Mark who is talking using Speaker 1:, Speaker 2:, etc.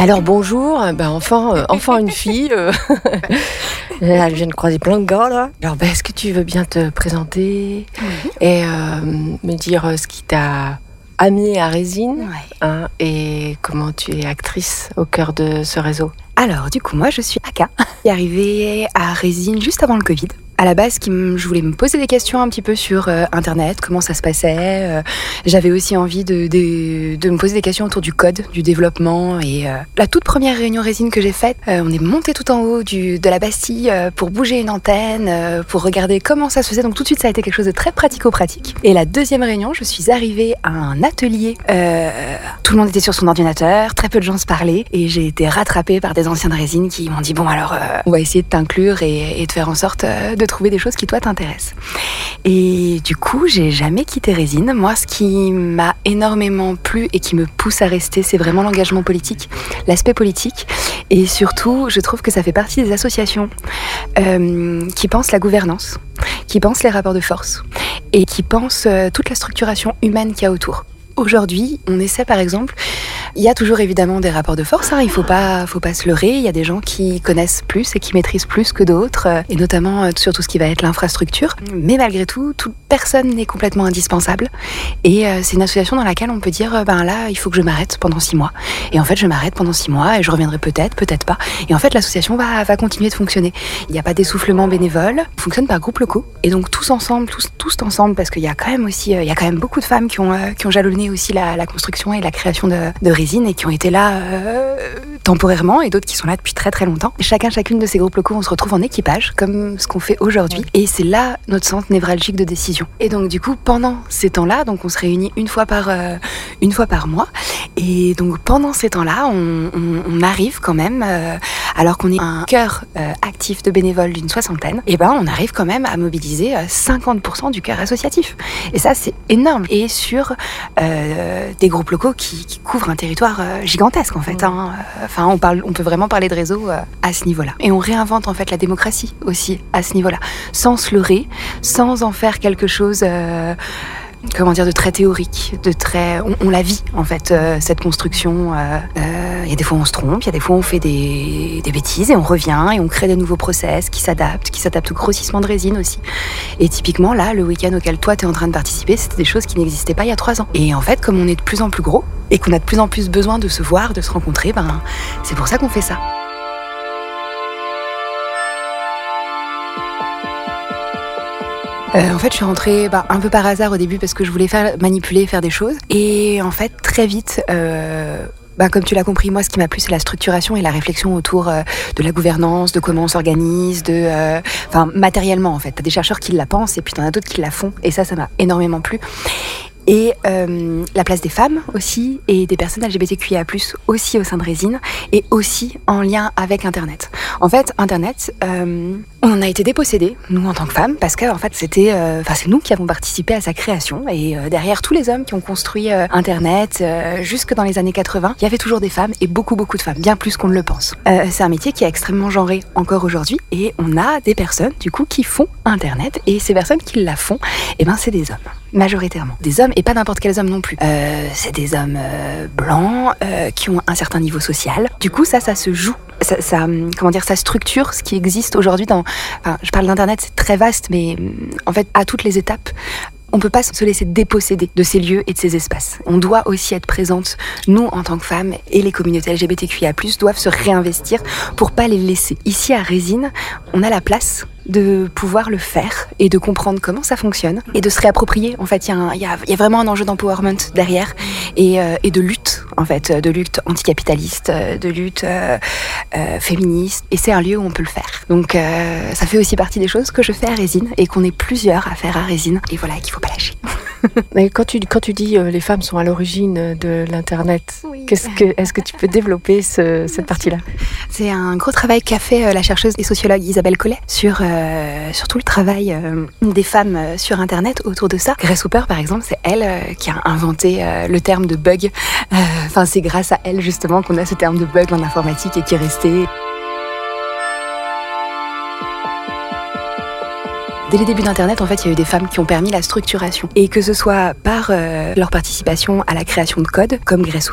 Speaker 1: Alors bonjour, enfin une fille. Là, je viens de croiser plein de gars là. Alors est-ce que tu veux bien te présenter et me dire ce qui t'a amené à Résine, et comment tu es actrice au cœur de ce réseau?
Speaker 2: Alors du coup moi je suis Aka, qui est arrivée à Résine juste avant le Covid. À la base, je voulais me poser des questions un petit peu sur Internet, comment ça se passait. J'avais aussi envie de me poser des questions autour du code, du développement. Et la toute première réunion Résine que j'ai faite, on est monté tout en haut de la Bastille pour bouger une antenne, pour regarder comment ça se faisait. Donc tout de suite, ça a été quelque chose de très pratico-pratique. Et la deuxième réunion, je suis arrivée à un atelier. Tout le monde était sur son ordinateur, très peu de gens se parlaient. Et j'ai été rattrapée par des anciens de Résine qui m'ont dit « Bon alors, on va essayer de t'inclure et de faire en sorte de trouver des choses qui toi t'intéressent. » Et du coup, j'ai jamais quitté Résine. Moi, ce qui m'a énormément plu et qui me pousse à rester, c'est vraiment l'engagement politique, l'aspect politique. Et surtout, je trouve que ça fait partie des associations qui pensent la gouvernance, qui pensent les rapports de force et qui pensent toute la structuration humaine qu'il y a autour. Aujourd'hui, on essaie par exemple, il y a toujours évidemment des rapports de force, il faut pas se leurrer, il y a des gens qui connaissent plus et qui maîtrisent plus que d'autres, et notamment sur tout ce qui va être l'infrastructure. Mais malgré tout, toute personne n'est complètement indispensable, et c'est une association dans laquelle on peut dire, là, il faut que je m'arrête pendant 6 mois. Et en fait, je m'arrête pendant 6 mois et je reviendrai peut-être pas. Et en fait, l'association va continuer de fonctionner. Il n'y a pas d'essoufflement bénévole, on fonctionne par groupes locaux, et donc tous ensemble, parce qu'il y a quand même beaucoup de femmes qui ont jalonné aussi la construction et la création de Résine et qui ont été là temporairement, et d'autres qui sont là depuis très très longtemps. Chacune de ces groupes locaux, on se retrouve en équipage comme ce qu'on fait aujourd'hui, et c'est là notre centre névralgique de décision. Et donc du coup, pendant ces temps-là, donc on se réunit une fois par mois, et donc pendant ces temps-là, on arrive quand même, alors qu'on est un cœur actif de bénévoles d'une 60aine, et on arrive quand même à mobiliser 50% du cœur associatif. Et ça, c'est énorme. Et sur des groupes locaux qui couvrent un territoire gigantesque en fait. On peut vraiment parler de réseau à ce niveau-là. Et on réinvente en fait la démocratie aussi à ce niveau-là, sans se leurrer, sans en faire quelque chose de très théorique, on la vit en fait, cette construction. Il y a des fois on se trompe, il y a des fois on fait des bêtises et on revient et on crée des nouveaux process qui s'adaptent au grossissement de Résine aussi. Et typiquement là, le week-end auquel toi t'es en train de participer, c'était des choses qui n'existaient pas il y a 3 ans. Et en fait, comme on est de plus en plus gros et qu'on a de plus en plus besoin de se voir, de se rencontrer, c'est pour ça qu'on fait ça. En fait, je suis rentrée un peu par hasard au début parce que je voulais manipuler, faire des choses. Et en fait, très vite, comme tu l'as compris, moi, ce qui m'a plu, c'est la structuration et la réflexion autour de la gouvernance, de comment on s'organise, matériellement, en fait. T'as des chercheurs qui la pensent et puis t'en as d'autres qui la font. Et ça m'a énormément plu. Et la place des femmes aussi, et des personnes LGBTQIA+, aussi au sein de Résine, et aussi en lien avec Internet. En fait, Internet, on en a été dépossédés, nous en tant que femmes, parce que en fait, c'est nous qui avons participé à sa création, et derrière tous les hommes qui ont construit Internet, jusque dans les années 80, il y avait toujours des femmes, et beaucoup de femmes, bien plus qu'on ne le pense. C'est un métier qui est extrêmement genré encore aujourd'hui, et on a des personnes, du coup, qui font Internet, et ces personnes qui la font, c'est des hommes. Majoritairement. Des hommes, et pas n'importe quels hommes non plus. C'est des hommes blancs, qui ont un certain niveau social. Du coup, ça se joue. Ça structure ce qui existe aujourd'hui je parle d'Internet, c'est très vaste, mais en fait, à toutes les étapes, on peut pas se laisser déposséder de ces lieux et de ces espaces. On doit aussi être présente, nous, en tant que femmes, et les communautés LGBTQIA+, doivent se réinvestir pour pas les laisser. Ici, à Résine, on a la place de pouvoir le faire et de comprendre comment ça fonctionne et de se réapproprier. En fait, il y a vraiment un enjeu d'empowerment derrière et de lutte, en fait, de lutte anticapitaliste, de lutte féministe. Et c'est un lieu où on peut le faire. Donc, ça fait aussi partie des choses que je fais à Résine et qu'on est plusieurs à faire à Résine. Et voilà, qu'il faut pas lâcher.
Speaker 1: Mais quand tu dis les femmes sont à l'origine de l'Internet, oui. Est-ce que tu peux développer cette partie-là?
Speaker 2: C'est un gros travail qu'a fait la chercheuse et sociologue Isabelle Collet sur tout le travail des femmes sur Internet autour de ça. Grace Hopper, par exemple, c'est elle qui a inventé le terme de bug. C'est grâce à elle, justement, qu'on a ce terme de bug en informatique et qui est resté. Dès les débuts d'Internet, en fait, il y a eu des femmes qui ont permis la structuration. Et que ce soit par leur participation à la création de code, comme Grace